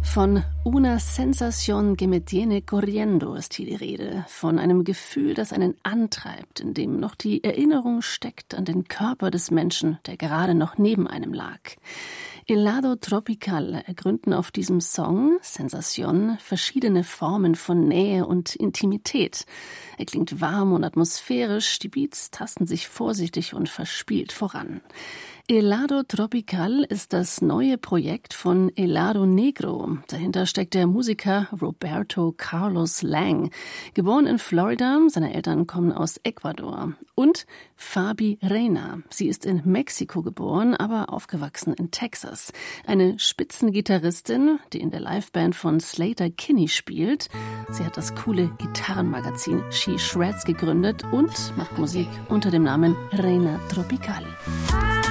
Von una sensación que me tiene corriendo ist hier die Rede, von einem Gefühl, das einen antreibt, in dem noch die Erinnerung steckt an den Körper des Menschen, der gerade noch neben einem lag. Helado Tropical ergründen auf diesem Song, Sensación, verschiedene Formen von Nähe und Intimität. Er klingt warm und atmosphärisch, die Beats tasten sich vorsichtig und verspielt voran. Helado Tropical ist das neue Projekt von Helado Negro. Dahinter steckt der Musiker Roberto Carlos Lang, geboren in Florida, seine Eltern kommen aus Ecuador. Und Fabi Reina, sie ist in Mexiko geboren, aber aufgewachsen in Texas. Eine Spitzengitarristin, die in der Liveband von Slater Kinney spielt. Sie hat das coole Gitarrenmagazin She Shreds gegründet und macht Musik unter dem Namen Reina Tropical.